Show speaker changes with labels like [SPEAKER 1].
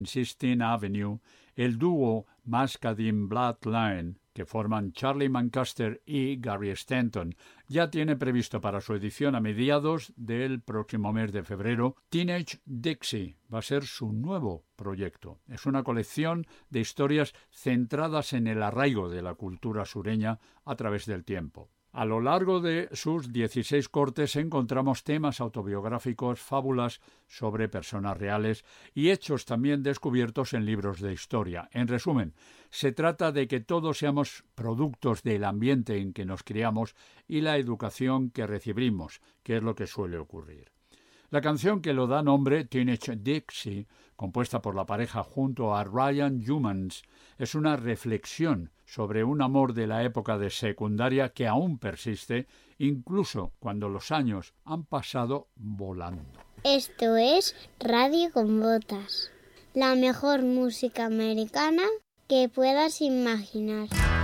[SPEAKER 1] 16th Avenue, el dúo Muscadine Bloodline, que forman Charlie Lancaster y Gary Stanton, ya tiene previsto para su edición a mediados del próximo mes de febrero Teenage Dixie. Va a ser su nuevo proyecto. Es una colección de historias centradas en el arraigo de la cultura sureña a través del tiempo. A lo largo de sus 16 cortes encontramos temas autobiográficos, fábulas sobre personas reales y hechos también descubiertos en libros de historia. En resumen, se trata de que todos seamos productos del ambiente en que nos criamos y la educación que recibimos, que es lo que suele ocurrir. La canción que lo da nombre, Teenage Dixie, compuesta por la pareja junto a Ryan Humans, es una reflexión sobre un amor de la época de secundaria que aún persiste, incluso cuando los años han pasado volando.
[SPEAKER 2] Esto es Radio con Botas, la mejor música americana que puedas imaginar.